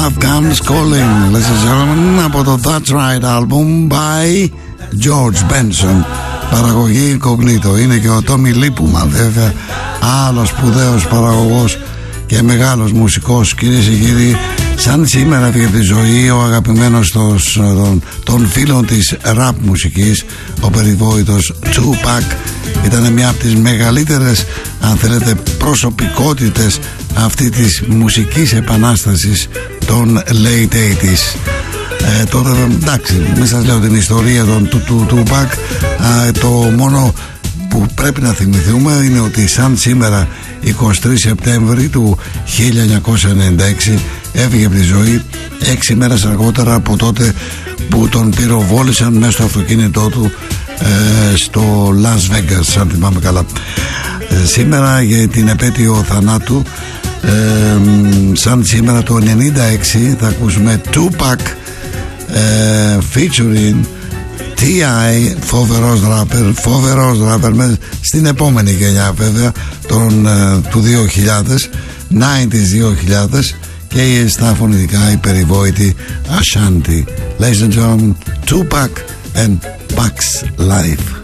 Love Comes Calling, ladies and gentlemen, από το That's Right album by George Benson. Παραγωγή Incognito. Είναι και ο Tommy Lipuma, βέβαια, άλλος σπουδαίος παραγωγός και μεγάλος μουσικός. Κυρίες και κύριοι, σαν σήμερα έφυγε από τη ζωή ο αγαπημένος των φίλων της rap μουσικής, ο περιβόητος Tupac. Ήταν μια από τις μεγαλύτερες, αν θέλετε, προσωπικότητες αυτή της μουσικής επανάστασης των late 80s. Τότε, εντάξει, μην σας λέω την ιστορία του Tupac. Το μόνο που πρέπει να θυμηθούμε είναι ότι σαν σήμερα 23 Σεπτέμβρη του 1996 έφυγε από τη ζωή 6 μέρες αργότερα από τότε που τον πυροβόλησαν μέσα στο αυτοκίνητό του στο Las Vegas, αν θυμάμαι καλά. Σήμερα για την επέτειο θανάτου, σαν σήμερα το 96, θα ακούσουμε Tupac featuring T.I., φοβερός ράπερ στην επόμενη γενιά, βέβαια, του 2000, 90s 2000, και στα φωνητικά η περιβόητη Ashanti. Ladies and gentlemen, Tupac and Pac's Life.